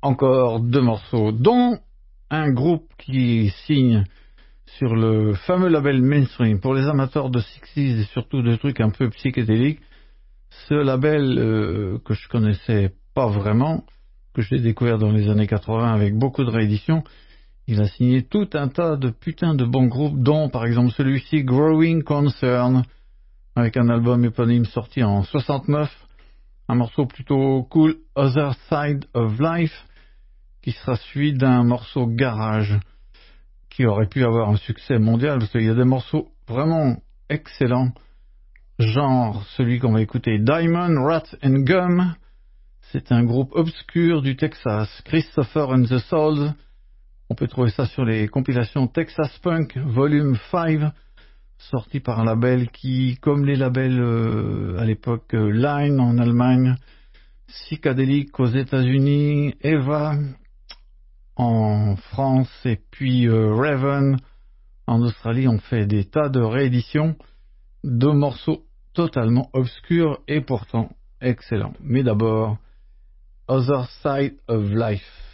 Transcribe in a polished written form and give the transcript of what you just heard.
encore deux morceaux, dont un groupe qui signe sur le fameux label Mainstream. Pour les amateurs de 60s et surtout de trucs un peu psychédéliques, ce label que je connaissais pas vraiment, que j'ai découvert dans les années 80 avec beaucoup de rééditions, il a signé tout un tas de putains de bons groupes, dont par exemple celui-ci Growing Concern, avec un album éponyme sorti en 69, un morceau plutôt cool, Other Side of Life, qui sera suivi d'un morceau garage qui aurait pu avoir un succès mondial, parce qu'il y a des morceaux vraiment excellents, genre celui qu'on va écouter, Diamond, Rat and Gum. C'est un groupe obscur du Texas, Christopher and the Souls. On peut trouver ça sur les compilations Texas Punk Volume 5, sorti par un label qui, comme les labels à l'époque Line en Allemagne, Psychedelic aux États-Unis, Eva en France et puis Raven en Australie, ont fait des tas de rééditions de morceaux totalement obscurs et pourtant excellents. Mais d'abord, Other Side of Life.